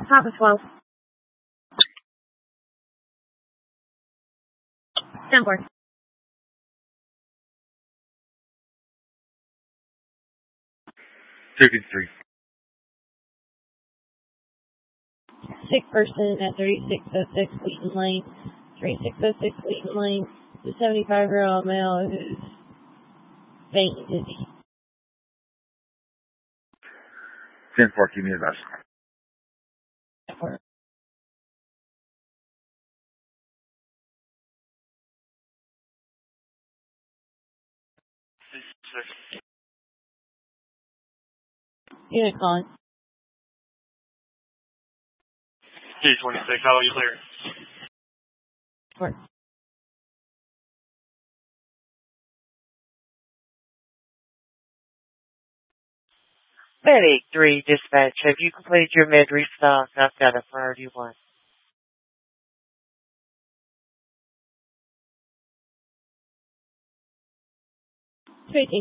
Top of 12. Downward. 33. 6 person at 3606 Wheaton Lane. 3606 Wheaton Lane. The 75-year-old male who's faint and dizzy. 10-4, keep me advised. Downward. Unit calling. 226, how are you clear? Work. Medic 3, dispatch. Have you completed your med restock? I've got a priority 1. Speaking.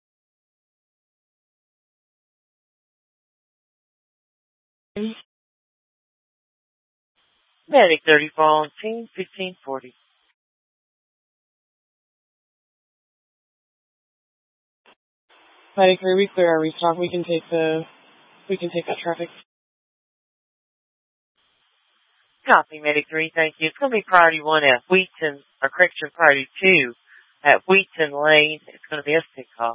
Medic 34 on team 1540. Medic 3, we clear our restock. We can take that traffic. Copy, Medic 3, thank you. It's going to be priority 1 at Wheaton, or correction, priority 2 at Wheaton Lane. It's going to be a stick call.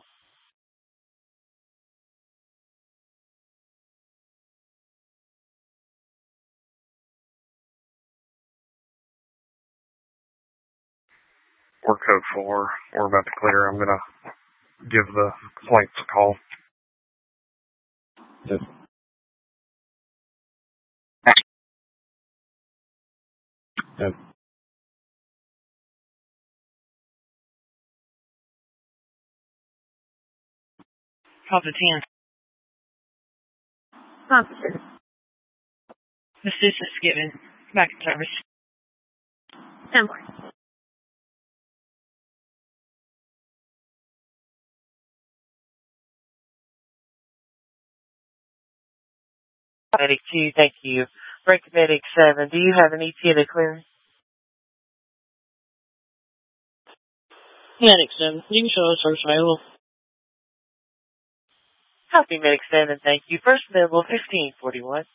We're code 4. We're about to clear. I'm going to give the complaints a call. Yep. Yep. Top of 10. Officer. Assistance given. Back in service. Downward. Medic 2, thank you. Break Medic 7, do you have an ETA clearance? Medic 7, you can show us first available. Copy, Medic 7, thank you. First available 1541.